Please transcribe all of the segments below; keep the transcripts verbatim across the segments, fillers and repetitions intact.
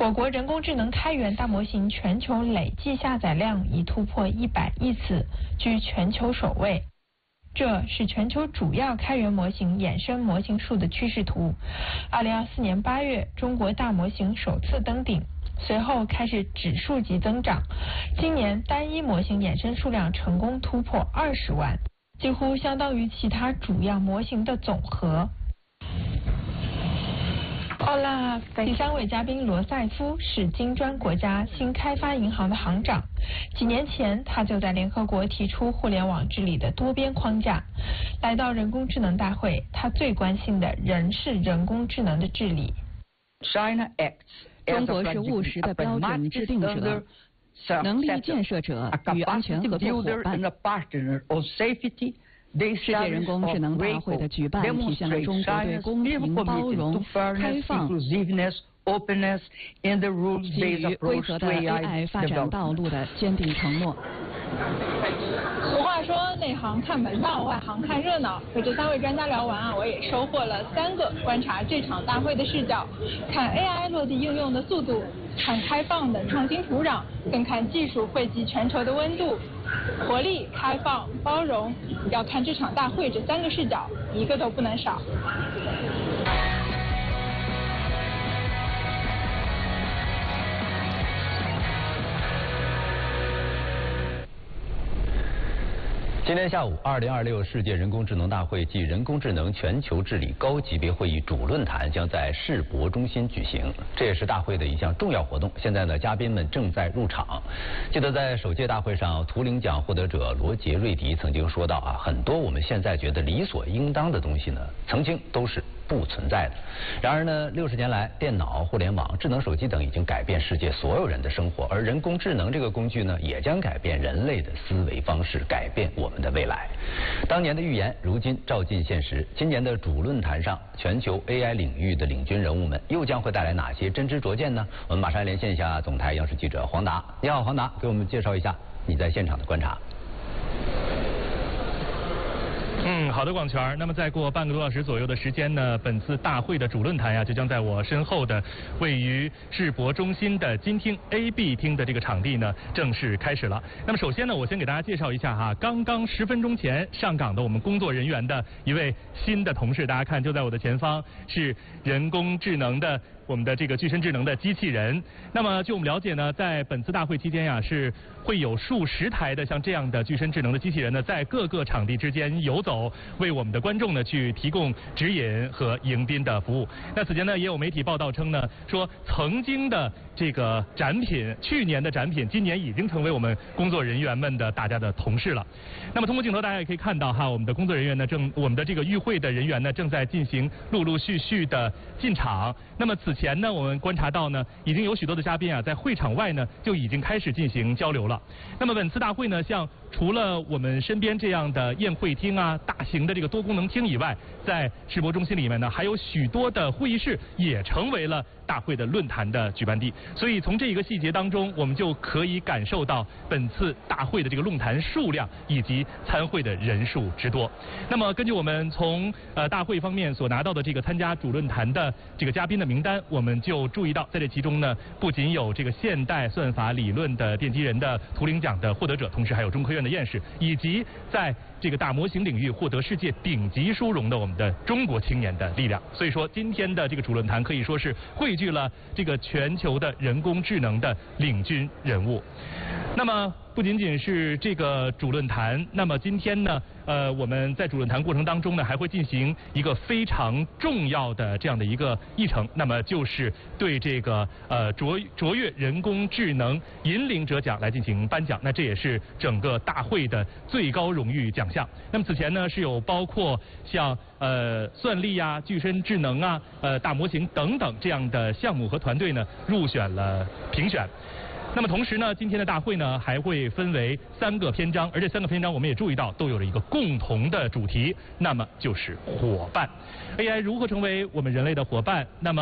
我国人工智能开源大模型全球累计下载量已突破一百亿次，居全球首位。这是全球主要开源模型衍生模型数的趋势图。二零二四年八月，中国大模型首次登顶，随后开始指数级增长。今年单一模型衍生数量成功突破二十万，几乎相当于其他主要模型的总和。好啦，第三位嘉宾罗塞夫是金砖国家新开发银行的行长。几年前，他就在联合国提出互联网治理的多边框架。来到人工智能大会，他最关心的仍是人工智能的治理。 中国是务实的标准制定者、能力建设者与安全合作伙伴。世界人工智能大会的举办体现了中国对公平、包容、开放、基于规则的 A I 发展道路的坚定承诺。 俗话说内行看门道，外行看热闹。和这三位专家聊完啊，我也收获了三个观察这场大会的视角：看 A I 落地应用的速度，看开放的创新土壤，更看技术惠及全球的温度。活力、开放、包容，要看这场大会这三个视角，一个都不能少。 今天下午，二零二六世界人工智能大会暨人工智能全球治理高级别会议主论坛将在世博中心举行，这也是大会的一项重要活动。现在呢，嘉宾们正在入场。记得在首届大会上，图灵奖获得者罗杰瑞迪曾经说到啊，很多我们现在觉得理所应当的东西呢，曾经都是不存在的。然而呢，六十年来，电脑、互联网、智能手机等已经改变世界所有人的生活，而人工智能这个工具呢，也将改变人类的思维方式，改变我们的未来。当年的预言，如今照进现实。今年的主论坛上，全球 A I 领域的领军人物们又将会带来哪些真知灼见呢？我们马上连线一下总台央视记者黄达。你好，黄达，给我们介绍一下你在现场的观察。 嗯，好的，广泉。那么再过半个多小时左右的时间呢，本次大会的主论坛呀，就将在我身后的位于世博中心的金厅 A B 厅的这个场地呢正式开始了。那么首先呢，我先给大家介绍一下哈，刚刚十分钟前上岗的我们工作人员的一位新的同事，大家看就在我的前方，是人工智能的。我们的这个具身智能的机器人。那么据我们了解呢，在本次大会期间呀，是会有数十台的像这样的具身智能的机器人呢，在各个场地之间游走，为我们的观众呢去提供指引和迎宾的服务。那此前呢，也有媒体报道称呢，说曾经的这个展品，去年的展品，今年已经成为我们工作人员们的大家的同事了。那么通过镜头，大家也可以看到哈，我们的工作人员呢，正我们的这个与会的人员呢，正在进行陆陆续续的进场。那么此前呢，我们观察到呢，已经有许多的嘉宾啊，在会场外呢就已经开始进行交流了。那么本次大会呢，像除了我们身边这样的宴会厅啊、大型的这个多功能厅以外，在世博中心里面呢，还有许多的会议室也成为了大会的论坛的举办地。所以从这一个细节当中，我们就可以感受到本次大会的这个论坛数量以及参会的人数之多。那么根据我们从呃大会方面所拿到的这个参加主论坛的这个嘉宾的名单，我们就注意到，在这其中呢，不仅有这个现代算法理论的奠基人的图灵奖的获得者，同时还有中科院的院士，以及在这个大模型领域获得世界顶级殊荣的我们的中国青年的力量。所以说，今天的这个主论坛可以说是汇聚了这个全球的人工智能的领军人物。那么不仅仅是这个主论坛，那么今天呢，呃，我们在主论坛过程当中呢，还会进行一个非常重要的这样的一个议程，那么就是对这个呃卓卓越人工智能引领者奖来进行颁奖。那这也是整个大会的最高荣誉奖项。那么此前呢，是有包括像呃算力啊、具身智能啊、呃大模型等等这样的项目和团队呢入选了评选。那么同时呢，今天的大会呢还会分为三个篇章，而这三个篇章我们也注意到都有了一个共同的主题，那么就是伙伴。A I 如何成为我们人类的伙伴？那么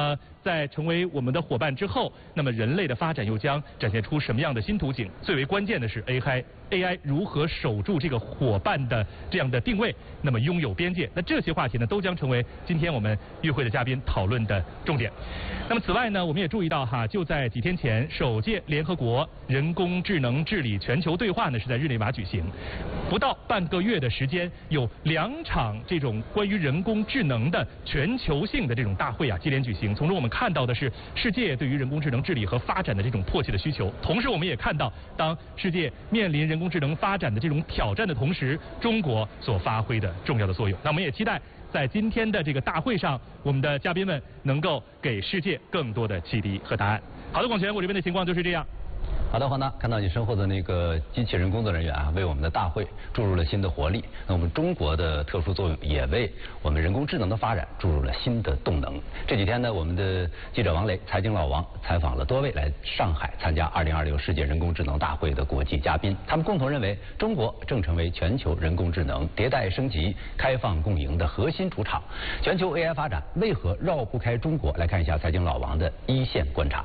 在成为我们的伙伴之后，那么人类的发展又将展现出什么样的新图景？最为关键的是 A I A I 如何守住这个伙伴的这样的定位，那么拥有边界。那这些话题呢，都将成为今天我们与会的嘉宾讨论的重点。那么此外呢，我们也注意到哈，就在几天前，首届联合国人工智能治理全球对话呢是在日内瓦举行。不到半个月的时间，有两场这种关于人工智能的全球性的这种大会啊接连举行。从中我们看到的是世界对于人工智能治理和发展的这种迫切的需求，同时我们也看到，当世界面临人工智能发展的这种挑战的同时，中国所发挥的重要的作用。那我们也期待在今天的这个大会上，我们的嘉宾们能够给世界更多的启迪和答案。好的，广泉，我这边的情况就是这样。 好的，黄娜，看到你身后的那个机器人工作人员啊，为我们的大会注入了新的活力。那我们中国的特殊作用也为我们人工智能的发展注入了新的动能。这几天呢，我们的记者王雷、财经老王采访了多位来上海参加二零二六世界人工智能大会的国际嘉宾，他们共同认为，中国正成为全球人工智能迭代升级、开放共赢的核心主场。全球 A I 发展为何绕不开中国？来看一下财经老王的一线观察。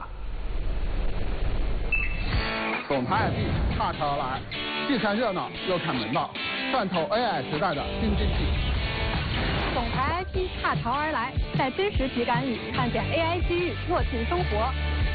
总台 I P 踏潮而来，既看热闹又看门道，探透 A I 时代的新经济。 总台 I P 踏潮而来，在真实体感里看见 A I 机遇握进生活。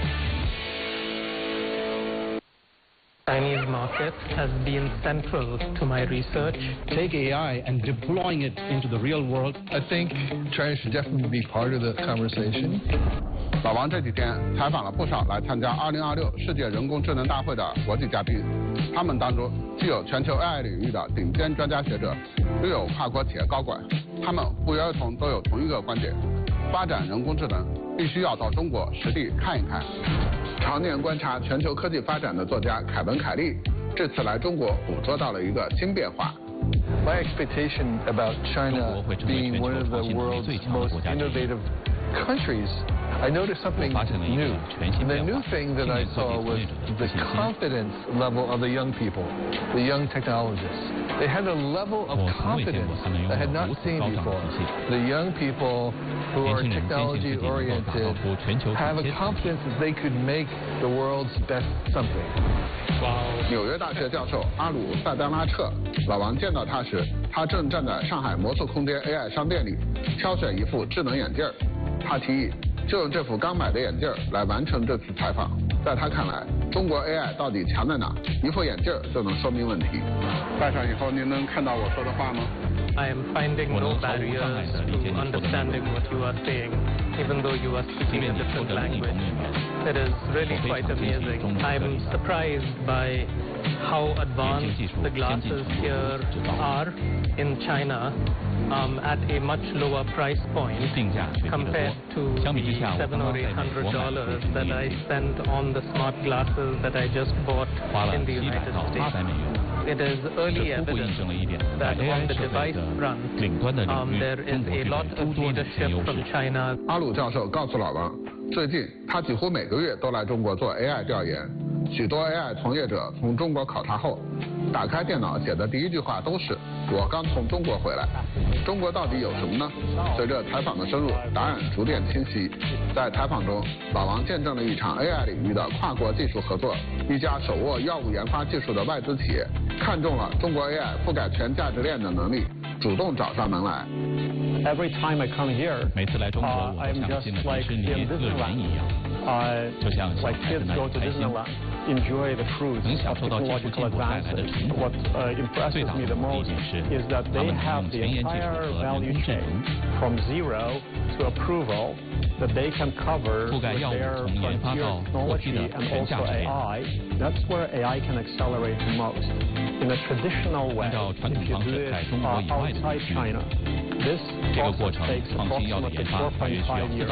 Chinese market has been central to my research. Take A I and deploying it into the real world. I think China should definitely be part of the conversation. 老王这几天采访了不少来参加二零二六世界人工智能大会的国际嘉宾，他们当中既有全球 A I 领域的顶尖专家学者，又有跨国企业高管，他们不约而同都有同一个观点：发展人工智能必须要到中国实地看一看。常年观察全球科技发展的作家凯文·凯利，这次来中国捕捉到了一个新变化。 My expectation about China being one of the world's most innovative countries, I noticed something new. And the new thing that I saw was the confidence level of the young people, the young technologists. They had a level of confidence I had not seen before. The young people who are technology oriented have a confidence that they could make the world's best something. 纽约大学教授阿鲁塞丹拉彻，老王见到他时，他正站在上海魔术空间 A I 商店里挑选一副智能眼镜。他提议就用这副刚买的眼镜来完成这次采访。在他看来，中国 A I 到底强在哪？一副眼镜就能说明问题。戴上以后，您能看到我说的话吗？ I am finding no barriers to understanding what you are saying, even though you are speaking a different language. It is really quite amazing. I'm surprised by how advanced the glasses here are in China um, at a much lower price point compared to the seven or eight hundred dollars that I spent on the smart glasses that I just bought in the United States. It is early evidence that on the device front, um, there is a lot of leadership from China. 阿鲁教授告诉老王，最近他几乎每个月都来中国做 A I 调研。许多 A I 从业者从中国考察后，打开电脑写的第一句话都是“我刚从中国回来”。中国到底有什么呢？随着采访的深入，答案逐渐清晰。在采访中，老王见证了一场 A I 领域的跨国技术合作。一家手握药物研发技术的外资企业看中了中国 A I 覆盖全价值链的能力，主动找上门来。 Every time I come here, 每次来中国，我都像进了迪士尼乐园一样，就像小孩子那样开心。 enjoy the fruits of technological advances. What uh, impresses me the most is that they have the entire value chain from zero to approval that they can cover with their frontier technology and also A I. That's where A I can accelerate the most. In a traditional way, if you do it uh, outside China, this process takes approximately four point five years.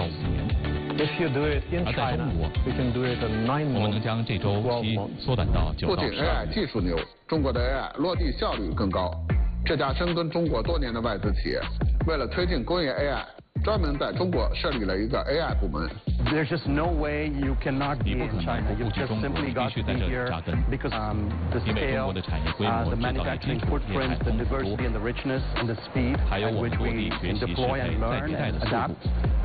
If you do it in China, we can do it in nine months, twelve months. 不仅 A I 技术牛，中国的 A I 落地效率更高。这家深耕中国多年的外资企业，为了推进工业 A I， 专门在中国设立了一个 A I 部门。 There's just no way you cannot be in China. You just simply got to be here because um, the scale, uh, the manufacturing footprint, the diversity and the richness and the speed at which we can deploy and learn and adapt.